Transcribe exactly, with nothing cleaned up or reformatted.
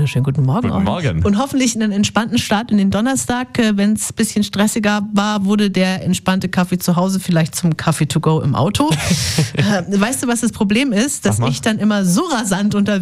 wunderschönen guten Morgen. Guten Morgen. Und hoffentlich einen entspannten Start in den Donnerstag. Wenn es ein bisschen stressiger war, wurde der entspannte Kaffee zu Hause vielleicht zum Kaffee to go im Auto. Weißt du, was das Problem ist? Dass ich dann immer so rasant unterwegs